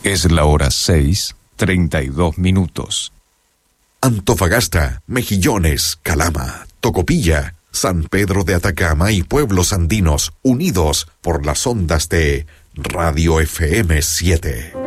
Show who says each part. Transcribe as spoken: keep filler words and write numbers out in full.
Speaker 1: Es la hora seis, treinta y dos minutos.
Speaker 2: Antofagasta, Mejillones, Calama, Tocopilla, San Pedro de Atacama y pueblos andinos unidos por las ondas de Radio F M siete.